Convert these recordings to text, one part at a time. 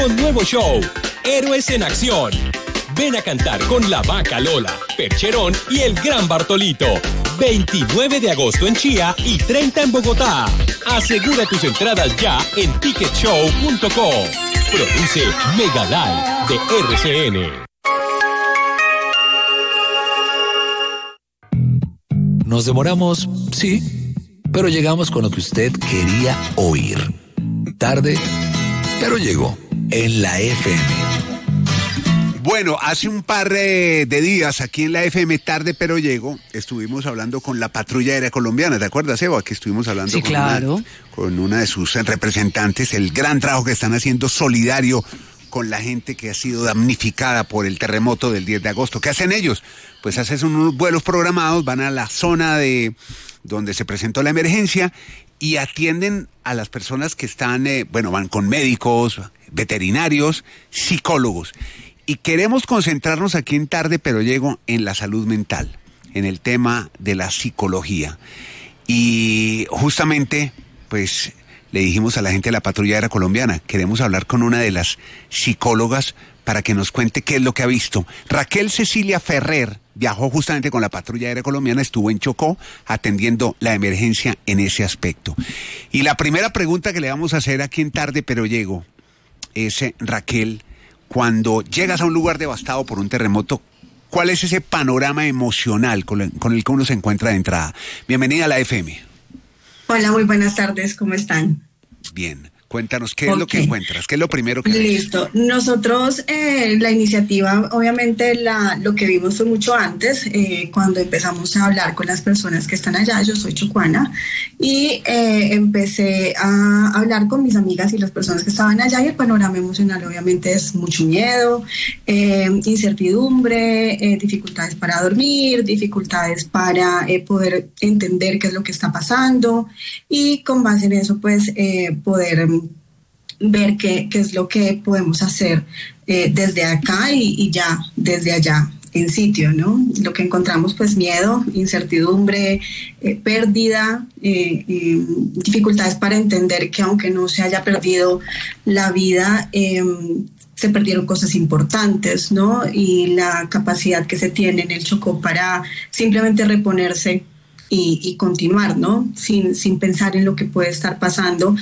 Un nuevo show, Héroes en Acción. Ven a cantar con La Vaca Lola, Percherón y el Gran Bartolito. 29 de agosto en Chía y 30 en Bogotá. Asegura tus entradas ya en ticketshow.co. Produce Mega Live de RCN. Nos demoramos, sí, pero llegamos con lo que usted quería oír. Tarde, pero llegó en la FM. Bueno, hace un par de días aquí en la FM Tarde Pero Llego, estuvimos hablando con la Patrulla Aérea Colombiana, ¿te acuerdas, Eva? Que estuvimos hablando sí, claro. Con una de sus representantes, el gran trabajo que están haciendo solidario con la gente que ha sido damnificada por el terremoto del 10 de agosto. ¿Qué hacen ellos? Pues hacen unos vuelos programados, van a la zona de donde se presentó la emergencia y atienden a las personas que están, van con médicos, veterinarios, psicólogos. Y queremos concentrarnos aquí en Tarde Pero Llego en la salud mental, en el tema de la psicología. Y justamente, pues, le dijimos a la gente de la Patrulla Aérea Colombiana, queremos hablar con una de las psicólogas para que nos cuente qué es lo que ha visto. Raquel Cecilia Ferrer viajó justamente con la Patrulla Aérea Colombiana, estuvo en Chocó atendiendo la emergencia en ese aspecto. Y la primera pregunta que le vamos a hacer aquí en Tarde Pero Llego es, Raquel, cuando llegas a un lugar devastado por un terremoto, ¿cuál es ese panorama emocional con el que uno se encuentra de entrada? Bienvenida a la FM. Hola, muy buenas tardes, ¿cómo están? Bien. Cuéntanos, ¿qué es lo que encuentras? ¿Qué es lo primero que ves? Listo. Nosotros, la iniciativa, obviamente, lo que vimos fue mucho antes, cuando empezamos a hablar con las personas que están allá. Yo soy chocuana y empecé a hablar con mis amigas y las personas que estaban allá, y el panorama emocional, obviamente, es mucho miedo, incertidumbre, dificultades para dormir, dificultades para poder entender qué es lo que está pasando, y con base en eso, pues, poder ver qué es lo que podemos hacer desde acá y ya desde allá en sitio, ¿no? Lo que encontramos, pues, miedo, incertidumbre, pérdida, dificultades para entender que aunque no se haya perdido la vida, se perdieron cosas importantes, ¿no? Y la capacidad que se tiene en el Chocó para simplemente reponerse y continuar, ¿no? Sin pensar en lo que puede estar pasando.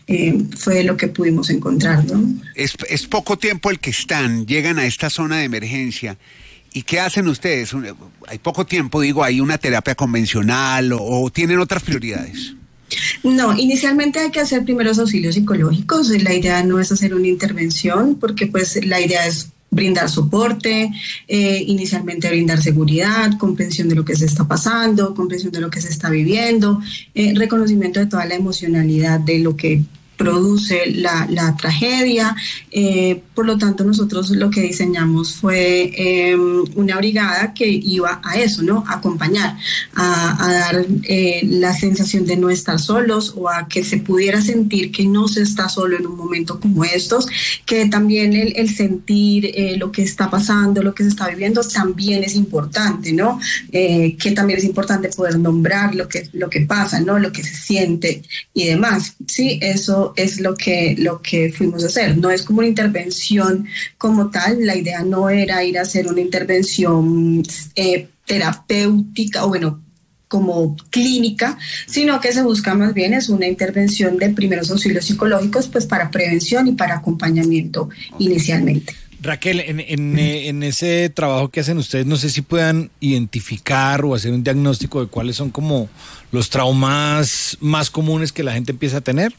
Fue lo que pudimos encontrar, ¿no? Es poco tiempo el que llegan a esta zona de emergencia. ¿Y qué hacen ustedes? Hay poco tiempo, ¿hay una terapia convencional o tienen otras prioridades? No, inicialmente hay que hacer primeros auxilios psicológicos. La idea no es hacer una intervención, porque pues la idea es brindar soporte, inicialmente brindar seguridad, comprensión de lo que se está pasando, comprensión de lo que se está viviendo, reconocimiento de toda la emocionalidad de lo que produce la tragedia. Por lo tanto, nosotros lo que diseñamos fue una brigada que iba a eso, ¿no? A acompañar, a dar la sensación de no estar solos, o a que se pudiera sentir que no se está solo en un momento como estos, que también el sentir lo que está pasando, lo que se está viviendo, también es importante, ¿no? Que también es importante poder nombrar lo que pasa, ¿no? Lo que se siente y demás. Sí, eso es lo que fuimos a hacer. No es como una intervención como tal. La idea no era ir a hacer una intervención terapéutica o como clínica, sino que se busca más bien es una intervención de primeros auxilios psicológicos, pues, para prevención y para acompañamiento inicialmente. Raquel, en ese trabajo que hacen ustedes, no sé si puedan identificar o hacer un diagnóstico de cuáles son como los traumas más comunes que la gente empieza a tener.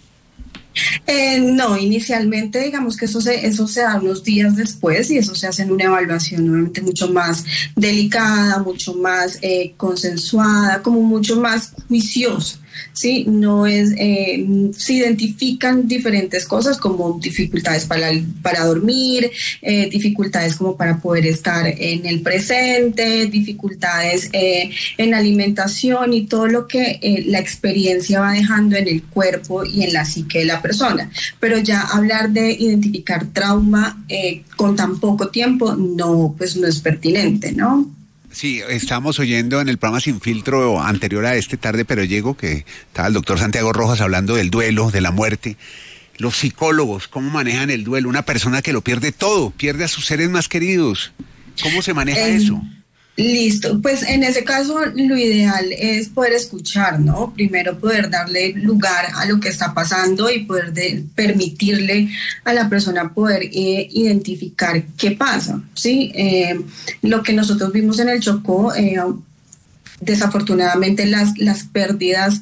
No, inicialmente digamos que eso se da unos días después, y eso se hace en una evaluación obviamente mucho más delicada, mucho más consensuada, como mucho más juiciosa. Sí, no es, se identifican diferentes cosas como dificultades para dormir, dificultades como para poder estar en el presente, dificultades en alimentación y todo lo que la experiencia va dejando en el cuerpo y en la psique de la persona. Pero ya hablar de identificar trauma con tan poco tiempo, no, pues no es pertinente, ¿no? Sí, estamos oyendo en el programa Sin Filtro anterior a este Tarde Pero Llego, que estaba el doctor Santiago Rojas hablando del duelo, de la muerte. los psicólogos, ¿cómo manejan el duelo? Una persona que lo pierde todo, pierde a sus seres más queridos. ¿Cómo se maneja eso? Listo, pues en ese caso lo ideal es poder escuchar, ¿no? Primero poder darle lugar a lo que está pasando y poder permitirle a la persona poder identificar qué pasa, ¿sí? Lo que nosotros vimos en el Chocó, desafortunadamente las pérdidas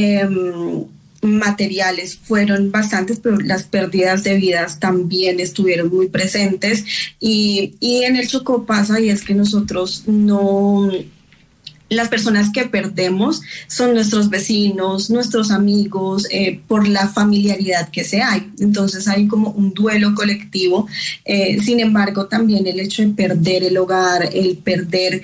materiales fueron bastantes, pero las pérdidas de vidas también estuvieron muy presentes y en el Chocó pasa y es que nosotros las personas que perdemos son nuestros vecinos, nuestros amigos, por la familiaridad que se hay. Entonces hay como un duelo colectivo. Sin embargo, también el hecho de perder el hogar, el perder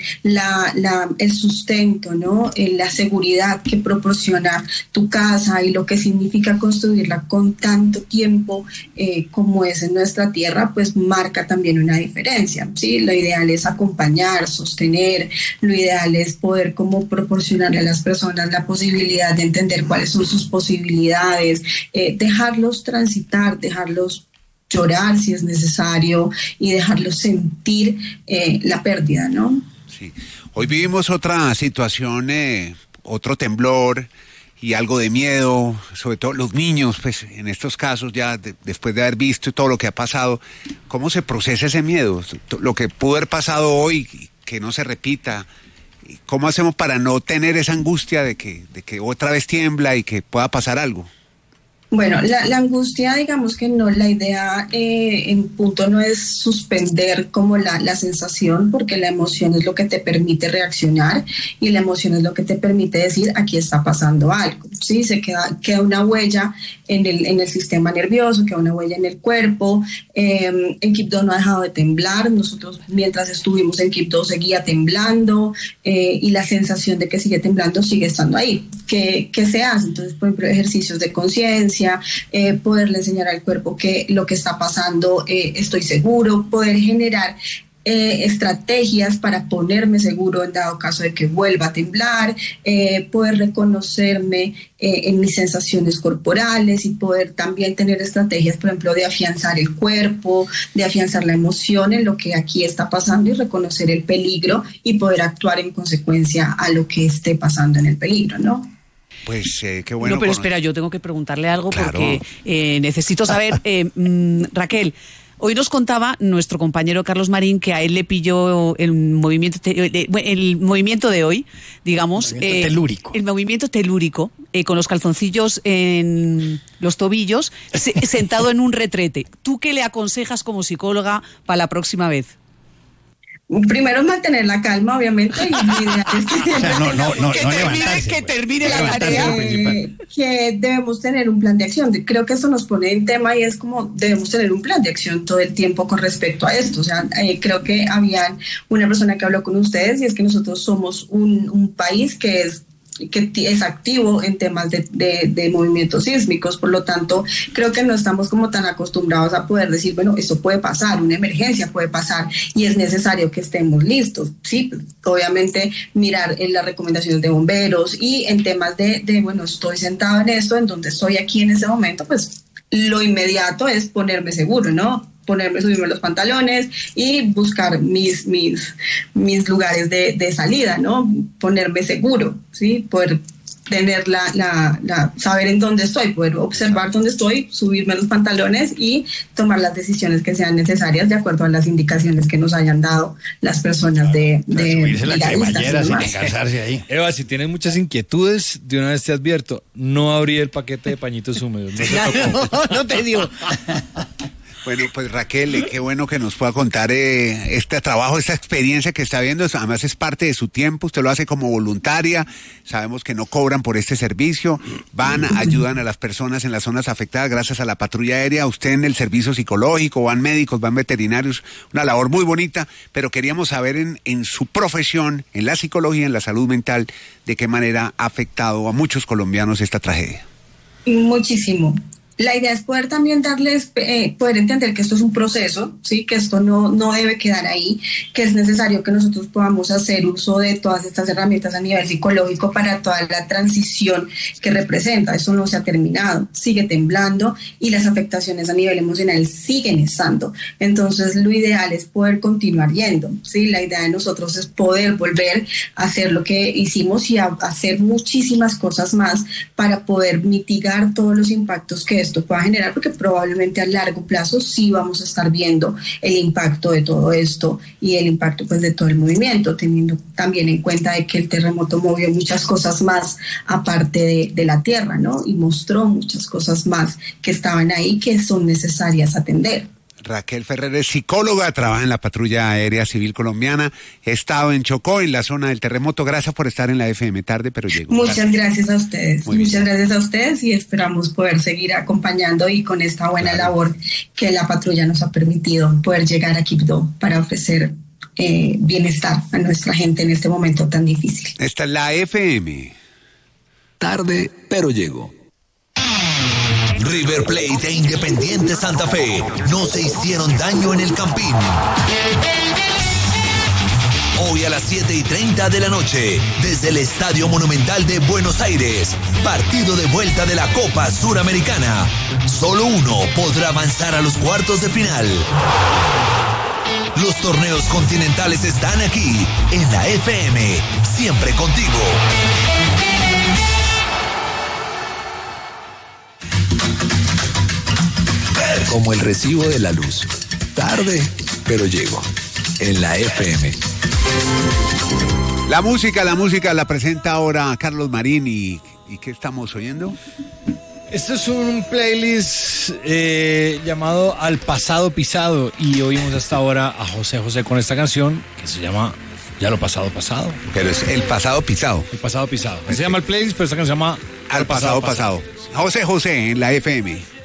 el sustento, ¿no? La seguridad que proporciona tu casa y lo que significa construirla con tanto tiempo como es en nuestra tierra, pues marca también una diferencia, ¿sí? Lo ideal es acompañar, sostener, lo ideal es poder como proporcionarle a las personas la posibilidad de entender cuáles son sus posibilidades, dejarlos transitar, dejarlos llorar si es necesario y dejarlos sentir la pérdida, ¿no? Sí. Hoy vivimos otra situación, otro temblor y algo de miedo, sobre todo los niños, pues en estos casos ya después de haber visto todo lo que ha pasado, ¿cómo se procesa ese miedo? Lo que pudo haber pasado hoy, que no se repita. ¿Cómo hacemos para no tener esa angustia de que otra vez tiembla y que pueda pasar algo? Bueno, la angustia, digamos que no, la idea en punto no es suspender como la sensación, porque la emoción es lo que te permite reaccionar y la emoción es lo que te permite decir aquí está pasando algo, ¿sí? Se queda una huella en el sistema nervioso, queda una huella en el cuerpo. En Quibdó no ha dejado de temblar, nosotros mientras estuvimos en Quibdó seguía temblando y la sensación de que sigue temblando sigue estando ahí. ¿Qué se hace? Entonces, por ejemplo, ejercicios de conciencia, poderle enseñar al cuerpo que lo que está pasando, estoy seguro, poder generar estrategias para ponerme seguro en dado caso de que vuelva a temblar, poder reconocerme en mis sensaciones corporales y poder también tener estrategias, por ejemplo, de afianzar el cuerpo, de afianzar la emoción en lo que aquí está pasando y reconocer el peligro y poder actuar en consecuencia a lo que esté pasando en el peligro, ¿no? Pues qué bueno. No, pero espera, yo tengo que preguntarle algo, claro, porque necesito saber, Raquel, hoy nos contaba nuestro compañero Carlos Marín que a él le pilló el movimiento de hoy, digamos. El movimiento telúrico, con los calzoncillos en los tobillos, sentado en un retrete. ¿Tú qué le aconsejas como psicóloga para la próxima vez? Primero mantener la calma, obviamente, y mi idea es que termine la tarea. Que debemos tener un plan de acción. Creo que eso nos pone en tema y es como debemos tener un plan de acción todo el tiempo con respecto a esto. O sea, creo que había una persona que habló con ustedes y es que nosotros somos un país que es activo en temas de movimientos sísmicos, por lo tanto creo que no estamos como tan acostumbrados a poder decir, bueno, esto puede pasar, una emergencia puede pasar y es necesario que estemos listos, sí, obviamente mirar en las recomendaciones de bomberos y en temas de bueno, estoy sentado en esto, en donde estoy aquí en ese momento, pues lo inmediato es ponerme seguro, ¿no? Subirme los pantalones y buscar mis lugares de salida, ¿no? Ponerme seguro, ¿sí? Poder tener saber en dónde estoy, poder observar dónde estoy, subirme los pantalones y tomar las decisiones que sean necesarias de acuerdo a las indicaciones que nos hayan dado las personas subirse las cremalleras sin cansarse ahí. Eva, si tienes muchas inquietudes, de una vez te advierto, no abrí el paquete de pañitos húmedos. No te digo. Bueno, pues Raquel, qué bueno que nos pueda contar este trabajo, esta experiencia que está viendo. Además es parte de su tiempo, usted lo hace como voluntaria, sabemos que no cobran por este servicio, ayudan a las personas en las zonas afectadas gracias a la patrulla aérea, usted en el servicio psicológico, van médicos, van veterinarios, una labor muy bonita, pero queríamos saber en su profesión, en la psicología, en la salud mental, de qué manera ha afectado a muchos colombianos esta tragedia. Muchísimo. La idea es poder también darles, poder entender que esto es un proceso, ¿sí? Que esto no debe quedar ahí, que es necesario que nosotros podamos hacer uso de todas estas herramientas a nivel psicológico para toda la transición que representa. Eso no se ha terminado, sigue temblando y las afectaciones a nivel emocional siguen estando. Entonces lo ideal es poder continuar yendo, ¿sí? La idea de nosotros es poder volver a hacer lo que hicimos y a hacer muchísimas cosas más para poder mitigar todos los impactos que esto pueda generar, porque probablemente a largo plazo sí vamos a estar viendo el impacto de todo esto y el impacto pues de todo el movimiento, teniendo también en cuenta de que el terremoto movió muchas cosas más aparte de la tierra, ¿no? Y mostró muchas cosas más que estaban ahí que son necesarias atender. Raquel Ferrer es psicóloga, trabaja en la Patrulla Aérea Civil Colombiana, he estado en Chocó, en la zona del terremoto. Gracias por estar en la FM Tarde, pero llegó. Muchas gracias a ustedes, muchas gracias a ustedes y esperamos poder seguir acompañando y con esta buena labor que la patrulla nos ha permitido poder llegar a Quibdó para ofrecer bienestar a nuestra gente en este momento tan difícil. Esta es la FM. Tarde, pero llego. River Plate e Independiente Santa Fe no se hicieron daño en el Campín. Hoy a las 7:30 de la noche, desde el Estadio Monumental de Buenos Aires, partido de vuelta de la Copa Suramericana. Solo uno podrá avanzar a los cuartos de final. Los torneos continentales están aquí, en la FM, siempre contigo. Como el recibo de la luz. Tarde, pero llego. En la FM. La música la presenta ahora Carlos Marín. ¿Y qué estamos oyendo? Esto es un playlist llamado Al Pasado Pisado. Y oímos hasta ahora a José José con esta canción que se llama Ya lo pasado pasado. Pero es El Pasado Pisado. El Pasado Pisado. Se llama el playlist, pero esta canción se llama Al Pasado Pasado. José José en la FM.